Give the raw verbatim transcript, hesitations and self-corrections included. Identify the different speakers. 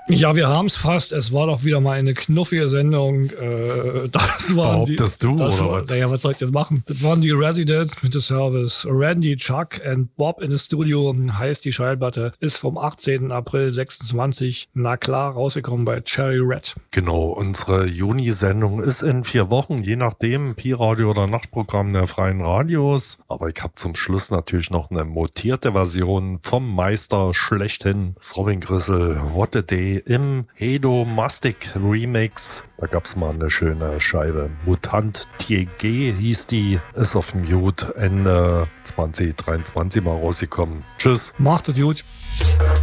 Speaker 1: Ja, wir haben es fast. Es war doch wieder mal eine knuffige Sendung. Äh, das waren
Speaker 2: Behauptest
Speaker 1: die,
Speaker 2: du,
Speaker 1: das
Speaker 2: oder
Speaker 1: war,
Speaker 2: was?
Speaker 1: Naja, was soll ich denn machen? Das waren die Residents mit The Service. Randy, Chuck and Bob in the Studio heißt die Schallplatte. Ist vom achtzehnten April sechsundzwanzig, na klar, rausgekommen bei Cherry Red.
Speaker 2: Genau, unsere Juni-Sendung ist in vier Wochen, je nachdem, Pi-Radio oder Nachtprogramm der Freien Radios. Aber ich habe zum Schluss natürlich noch eine mutierte Version vom Meister schlechthin, Robin Grissel, What a Day im Hedo Mastic Remix. Da gab's mal eine schöne Scheibe. Mutant T G hieß die, ist auf Mute Ende zwanzig dreiundzwanzig mal rausgekommen. Tschüss.
Speaker 1: Macht es gut.